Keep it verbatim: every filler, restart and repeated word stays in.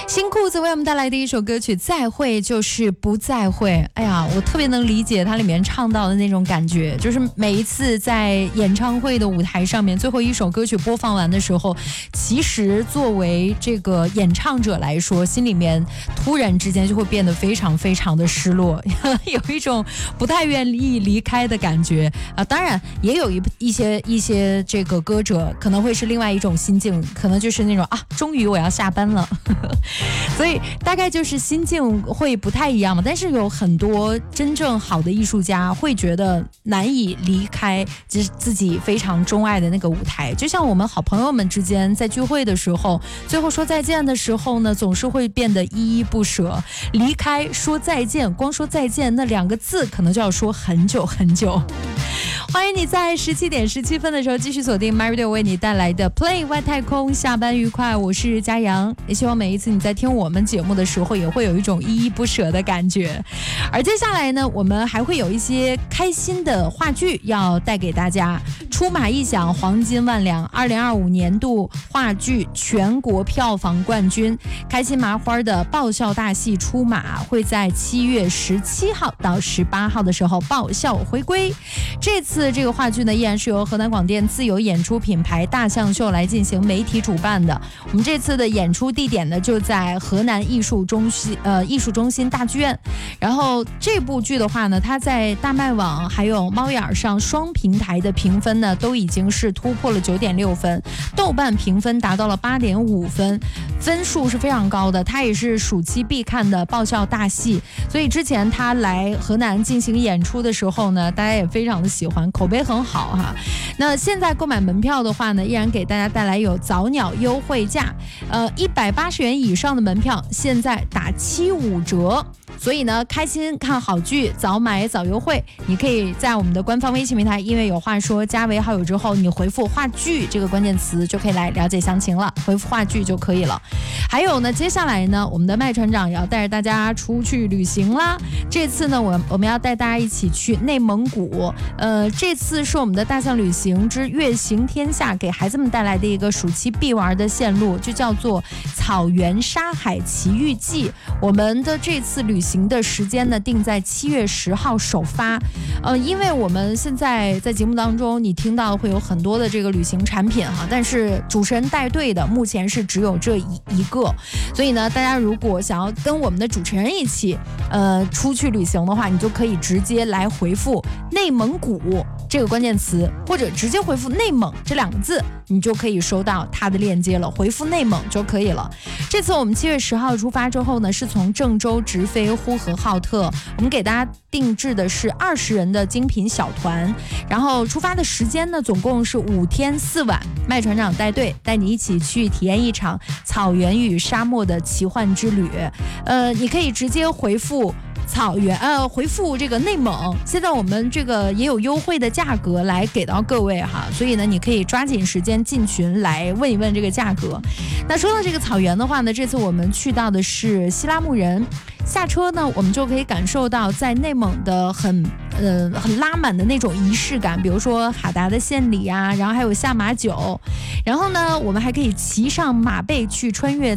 新裤子为我们带来的一首歌曲《再会就是不再会》。哎呀，我特别能理解它里面唱到的那种感觉，就是每一次在演唱会的舞台上面，最后一首歌曲播放完的时候，其实作为这个演唱者来说，心里面突然之间就会变得非常非常的失落，有一种不太愿意离开的感觉啊。当然，也有一一些一些这个歌者可能会是另外一种心境，可能就是那种啊，终于我要下班了。所以大概就是心境会不太一样嘛，但是有很多真正好的艺术家会觉得难以离开自己非常钟爱的那个舞台，就像我们好朋友们之间在聚会的时候，最后说再见的时候呢，总是会变得依依不舍。离开说再见，光说再见那两个字可能就要说很久很久。欢迎你在十七点十七分的时候继续锁定 MyRadio 为你带来的 Play 外太空，下班愉快，我是嘉阳。也希望每一次你在听我们节目的时候也会有一种依依不舍的感觉。而接下来呢，我们还会有一些开心的话剧要带给大家。出马一响黄金万两，二零二五年度话剧全国票房冠军，开心麻花的爆笑大戏出马会在七月十七号到十八号的时候爆笑回归。这次这个话剧呢，依然是由河南广电自有演出品牌大象秀来进行媒体主办的。我们这次的演出地点呢，就在河南艺术中心呃艺术中心大剧院。然后这部剧的话呢，它在大麦网还有猫眼上双平台的评分呢，都已经是突破了九点六分，豆瓣评分达到了八点五分，分数是非常高的。它也是暑期必看的爆笑大戏，所以之前它来河南进行演出的时候呢，大家也非常的喜欢，口碑很好哈。那现在购买门票的话呢，依然给大家带来有早鸟优惠价，呃，一百八十元以上的门票现在打七五折。所以呢，开心看好剧，早买早优惠。你可以在我们的官方微信平台因为有话说加为好友之后，你回复话剧这个关键词就可以来了解详情了，回复话剧就可以了。还有呢，接下来呢，我们的麦船长也要带着大家出去旅行啦。这次呢，我我们要带大家一起去内蒙古，呃，这次是我们的大象旅行之月行天下给孩子们带来的一个暑期必玩的线路，就叫做草原沙海奇遇记。我们的这次旅行的时间呢，定在七月十号首发。呃，因为我们现在在节目当中，你听到会有很多的这个旅行产品哈，但是主持人带队的目前是只有这一一个，所以呢，大家如果想要跟我们的主持人一起呃出去旅行的话，你就可以直接来回复内蒙古这个关键词，或者直接回复内蒙这两个字，你就可以收到它的链接了，回复内蒙就可以了。这次我们七月十号出发之后呢，是从郑州直飞呼和浩特，我们给大家定制的是二十人的精品小团，然后出发的时间呢，总共是五天四晚。麦船长带队，带你一起去体验一场草原与沙漠的奇幻之旅。呃，你可以直接回复草原，呃，回复这个内蒙，现在我们这个也有优惠的价格来给到各位哈，所以呢，你可以抓紧时间进群来问一问这个价格。那说到这个草原的话呢，这次我们去到的是西拉木仁，下车呢，我们就可以感受到在内蒙的很呃很拉满的那种仪式感，比如说哈达的献礼啊，然后还有下马酒，然后呢，我们还可以骑上马背去穿越